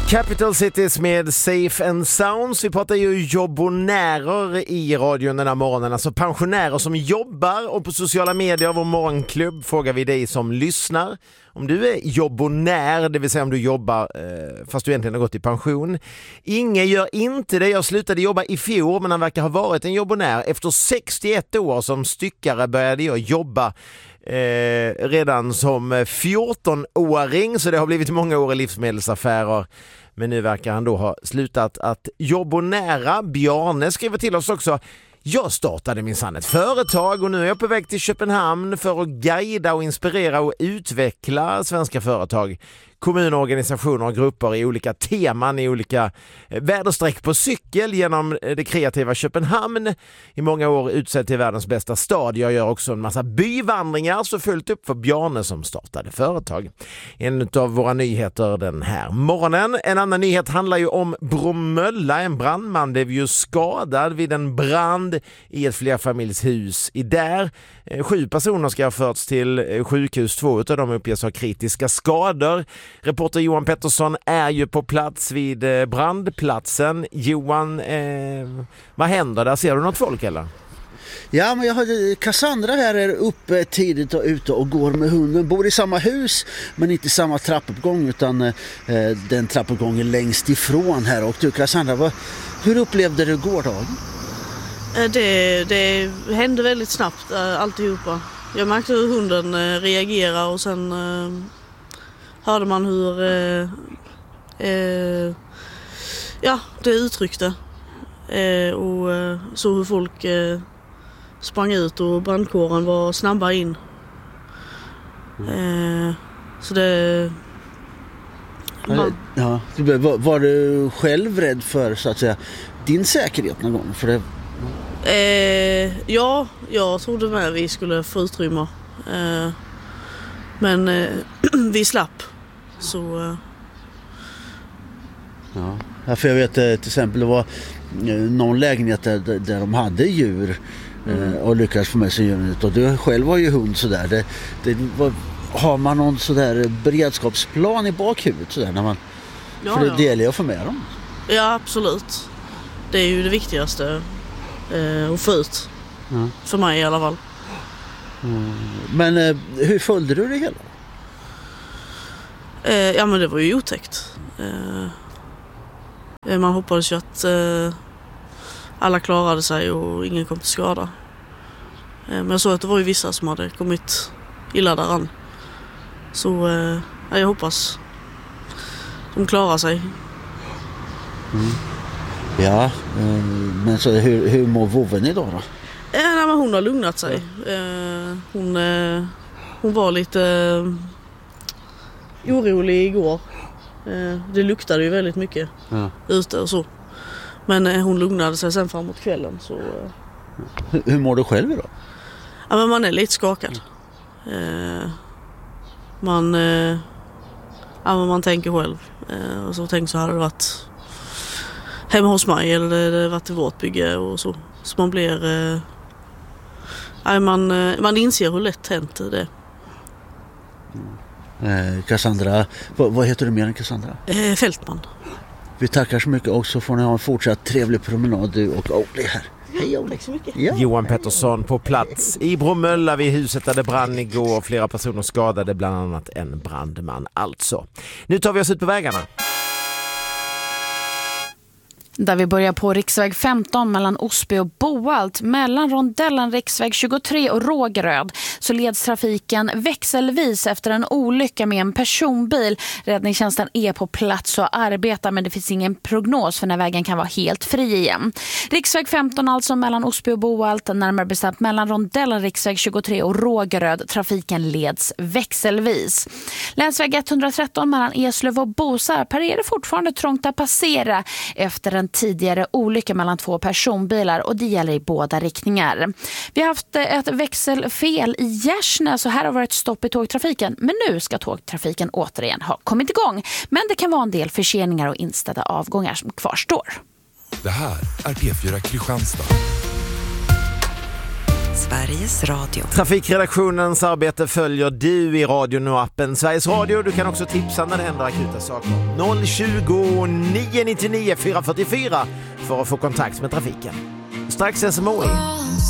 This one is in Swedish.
Capital Cities med Safe and Sounds. Vi pratar ju jobbonärer i radion den här morgonen. Alltså pensionärer som jobbar, och på sociala medier, vår morgonklubb, frågar vi dig som lyssnar. Om du är jobbonär, det vill säga om du jobbar fast du egentligen har gått i pension. Inge gör inte det. Jag slutade jobba i fjol, men han verkar ha varit en jobbonär. Efter 61 år som styckare började jag jobba redan som 14-åring, så det har blivit många år i livsmedelsaffärer. Men nu verkar han då ha slutat att jobbonära. Bjarne skriver till oss också: jag startade minsann ett företag och nu är jag på väg till Köpenhamn för att guida och inspirera och utveckla svenska företag. Kommuner, organisationer och grupper i olika teman, i olika väderstreck på cykel genom det kreativa Köpenhamn. I många år utsedd till världens bästa stad. Jag gör också en massa byvandringar, så fullt upp för Bjarne som startade företag. En av våra nyheter den här morgonen. En annan nyhet handlar ju om Bromölla. En brandman blev ju skadad vid en brand i ett flerfamiljshus. I där 7 personer ska ha förts till sjukhus. 2 av dem uppges ha kritiska skador. Reporter Johan Pettersson är ju på plats vid brandplatsen. Johan, vad händer där? Ser du något folk eller? Ja, men jag hade Cassandra här är uppe tidigt och ute och går med hunden. Bor i samma hus men inte samma trappuppgång, utan den trappuppgången längst ifrån här. Och du Cassandra, hur upplevde du gårdagen? Det hände väldigt snabbt alltihopa. Jag märkte hur hunden reagerar och sen hörde man hur det uttryckte och så hur folk sprang ut och brandkåren var snabba in. Så det... Ja, var du själv rädd för, så att säga, din säkerhet någon gång? För det... Ja, jag trodde med vi skulle få utrymme. Men vi slapp. Så... Ja, för jag vet till exempel det var någon lägenhet där de hade djur och lyckades få med sig djuren ut. Och du själv var ju hund sådär. Har man någon sådär beredskapsplan i bakhuvudet sådär när man... Ja, för det gäller ju att få med dem. Ja, absolut. Det är ju det viktigaste att få ut. För mig i alla fall. Men hur följde du det hela? Ja, men det var ju otäckt. Man hoppades ju att alla klarade sig och ingen kom till skada. Men jag såg att det var ju vissa som hade kommit illa däran. Så jag hoppas de klarar sig. Ja, men så hur mår vovven idag då? Nej, men hon har lugnat sig. Hon var lite orolig igår. Det luktade ju väldigt mycket ute och så. Men hon lugnade sig sen framåt kvällen. Så, hur mår du själv idag? Ja, men man är lite skakad. Man tänker själv. Och så tänker så hade det varit hemma hos mig eller det varit i vårt bygge och så. Så man blir... man inser hur lätt hänt det är. Cassandra, vad heter du mer än Cassandra? Fältman. Vi tackar så mycket, och så får ni ha en fortsatt trevlig promenad, du och Oli här. Hej Oli. Tack så mycket. Ja. Johan Pettersson på plats i Bromölla vid huset där det brann igår. Flera personer skadade, bland annat en brandman alltså. Nu tar vi oss ut på vägarna. Där vi börjar på riksväg 15 mellan Osby och Boalt, mellan rondellen riksväg 23 och Rågeröd, så leds trafiken växelvis efter en olycka med en personbil. Räddningstjänsten är på plats och arbetar, men det finns ingen prognos för när vägen kan vara helt fri igen. Riksväg 15 alltså mellan Osby och Boalt, närmare bestämt mellan rondellen riksväg 23 och Rågeröd. Trafiken leds växelvis. Länsväg 113 mellan Eslöv och Bosarp, här är det fortfarande trångt att passera efter en tidigare olycka mellan 2 personbilar, och det gäller i båda riktningar. Vi har haft ett växelfel i Gärsnä, så här har varit stopp i tågtrafiken, men nu ska tågtrafiken återigen ha kommit igång. Men det kan vara en del förseningar och inställda avgångar som kvarstår. Det här är P4 Kristianstad. Sveriges Radio. Trafikredaktionens arbete följer du i radion och appen Sveriges Radio. Du kan också tipsa när det händer akuta saker. 020 999 444 för att få kontakt med trafiken. Strax SMOI.